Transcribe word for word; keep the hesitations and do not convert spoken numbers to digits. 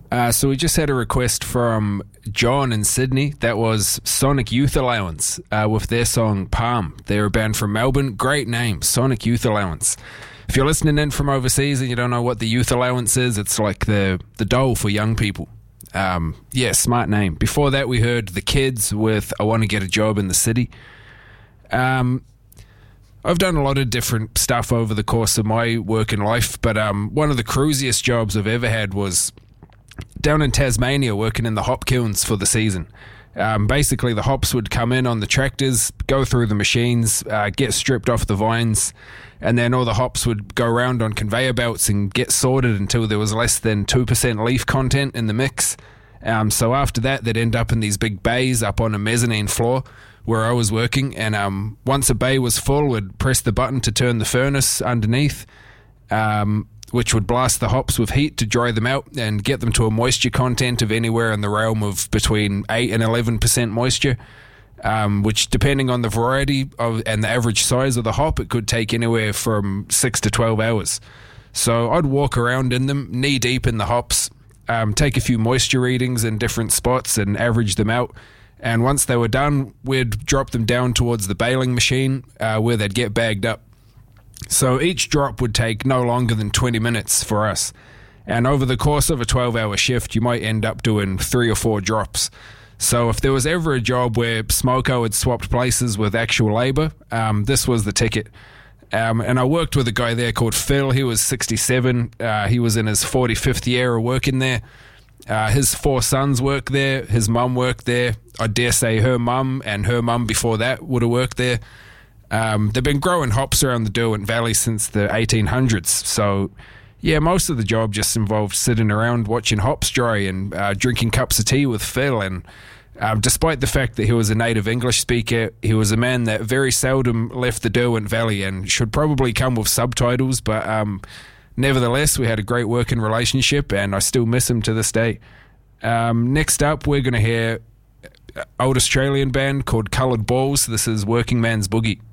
Uh, so we just had a request from John in Sydney. That was Sonic Youth Allowance uh, with their song Palm. They're a band from Melbourne. Great name, Sonic Youth Allowance. If you're listening in from overseas and you don't know what the Youth Allowance is, it's like the, the dole for young people. Um, yeah, smart name. Before that, we heard The Kids with I Want to Get a Job in the City. Um, I've done a lot of different stuff over the course of my working life, but um, one of the cruisiest jobs I've ever had was down in Tasmania working in the hop kilns for the season. Um, basically, the hops would come in on the tractors, go through the machines, uh, get stripped off the vines, and then all the hops would go around on conveyor belts and get sorted until there was less than two percent leaf content in the mix. Um, so after that, they'd end up in these big bays up on a mezzanine floor where I was working, and um, once a bay was full, we'd press the button to turn the furnace underneath, um, which would blast the hops with heat to dry them out and get them to a moisture content of anywhere in the realm of between eight and eleven percent moisture, um, which depending on the variety of and the average size of the hop, it could take anywhere from six to twelve hours. So I'd walk around in them, knee deep in the hops, um, take a few moisture readings in different spots and average them out. And once they were done, we'd drop them down towards the baling machine uh, where they'd get bagged up. So each drop would take no longer than twenty minutes for us. And over the course of a twelve-hour shift, you might end up doing three or four drops. So if there was ever a job where Smoko had swapped places with actual labour, um, this was the ticket. Um, and I worked with a guy there called Phil. He was sixty-seven. Uh, he was in his forty-fifth year of working there. Uh, his four sons work there. His mum worked there. I dare say her mum and her mum before that would have worked there. Um, they've been growing hops around the Derwent Valley since the eighteen hundreds. So, yeah, most of the job just involved sitting around watching hops dry and uh, drinking cups of tea with Phil. And um, despite the fact that he was a native English speaker, he was a man that very seldom left the Derwent Valley and should probably come with subtitles. But um, nevertheless, we had a great working relationship and I still miss him to this day. Um, next up, we're going to hear an old Australian band called Coloured Balls. This is Working Man's Boogie.